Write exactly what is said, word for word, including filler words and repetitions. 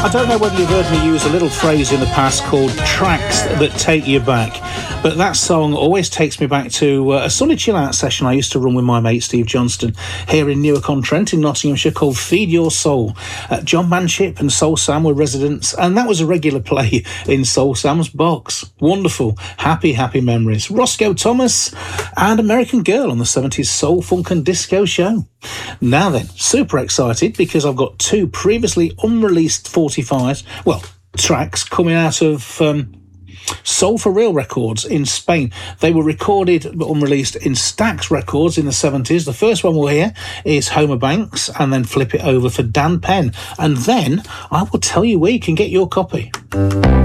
I don't know whether you've heard me use a little phrase in the past called tracks that take you back, but that song always takes me back to uh, a sunny chill-out session I used to run with my mate Steve Johnston here in Newark-on-Trent in Nottinghamshire called Feed Your Soul. Uh, John Manship and Soul Sam were residents, and that was a regular play in Soul Sam's box. Wonderful, happy, happy memories. Roscoe Thomas and American Girl on the seventies Soul, Funk and Disco show. Now then, super excited because I've got two previously unreleased forty-fives, well, tracks coming out of um, Soul for Real Records in Spain. They were recorded but unreleased in Stax Records in the seventies. The first one we'll hear is Homer Banks, and then flip it over for Dan Penn. And then I will tell you where you can get your copy.